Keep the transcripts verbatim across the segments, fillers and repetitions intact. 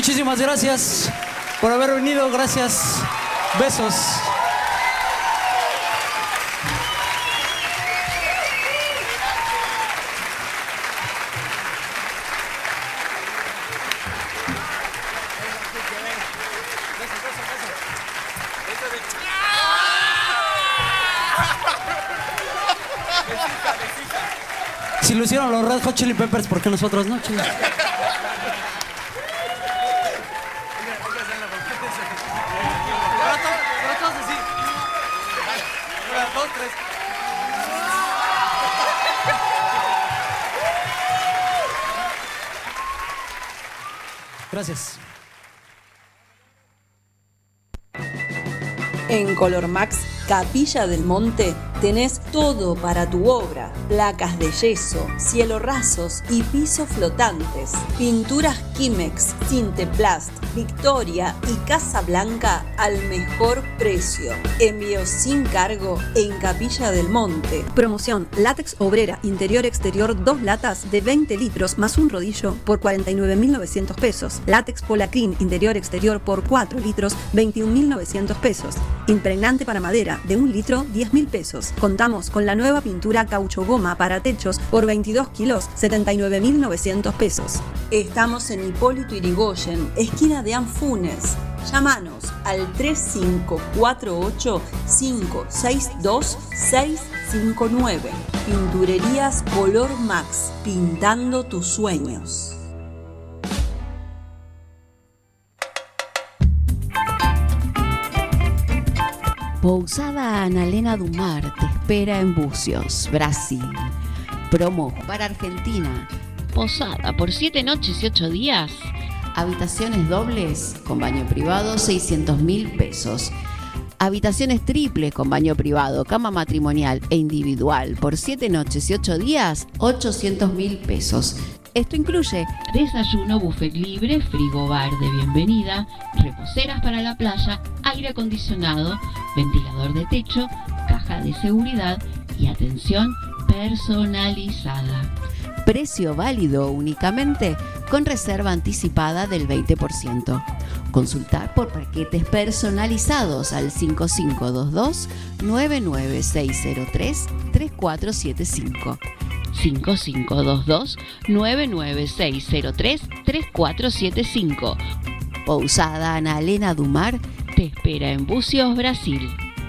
Muchísimas gracias por haber venido. Gracias. Besos. Si lo hicieron los Red Hot Chili Peppers, ¿por qué nosotros no, chicos? Gracias. En Colormax Capilla del Monte tenés todo para tu obra: placas de yeso, cielo rasos y pisos flotantes, pinturas Kimex, Cinteplast, Victoria y Casablanca al mejor precio. Envío sin cargo en Capilla del Monte. Promoción: látex obrera interior-exterior, dos latas de veinte litros más un rodillo por cuarenta y nueve mil novecientos pesos. Látex Polacrin interior-exterior por cuatro litros, veintiún mil novecientos pesos. Impregnante para madera de un litro, diez mil pesos. Contamos con la nueva pintura caucho goma para techos por veintidós kilos, setenta y nueve mil novecientos pesos. Estamos en Hipólito Yrigoyen, esquina de Anfunes. Llámanos al tres cinco cuatro ocho, cinco seis dos, seis cinco nueve. Pinturerías Color Max, pintando tus sueños. Pousada Analena Dumar te espera en Bucios, Brasil. Promo para Argentina. Posada por siete noches y ocho días. Habitaciones dobles con baño privado, seiscientos mil pesos. Habitaciones triples con baño privado, cama matrimonial e individual por siete noches y ocho días, ochocientos mil pesos. Esto incluye desayuno, buffet libre, frigobar de bienvenida, reposeras para la playa, aire acondicionado, ventilador de techo, caja de seguridad y atención personalizada. Precio válido únicamente con reserva anticipada del veinte por ciento. Consultar por paquetes personalizados al cinco cinco dos dos, nueve nueve seis cero tres, tres cuatro siete cinco. cinco cinco dos dos, nueve nueve seis cero tres, tres cuatro siete cinco. Pousada Analena Dumar te espera en Bucios, Brasil.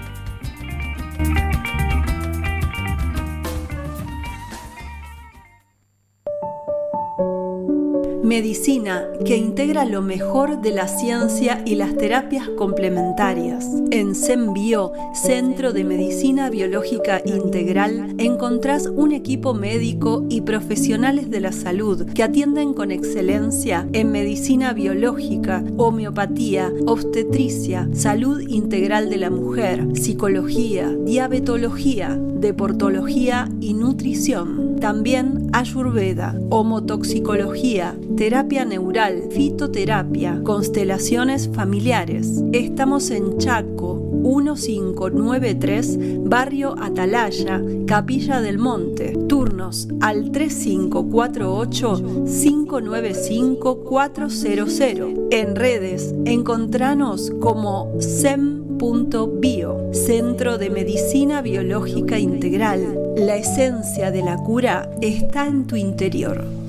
Medicina que integra lo mejor de la ciencia y las terapias complementarias. En CEMBio, Centro de Medicina Biológica Integral, encontrás un equipo médico y profesionales de la salud que atienden con excelencia en medicina biológica, homeopatía, obstetricia, salud integral de la mujer, psicología, diabetología, deportología y nutrición. También ayurveda, homotoxicología, terapia neural, fitoterapia, constelaciones familiares. Estamos en Chaco, quince noventa y tres, Barrio Atalaya, Capilla del Monte. Turnos al tres cinco cuatro ocho, cinco nueve cinco, cuatro cero cero. En redes, encontranos como sem punto bio, Centro de Medicina Biológica Integral. La esencia de la cura está en tu interior.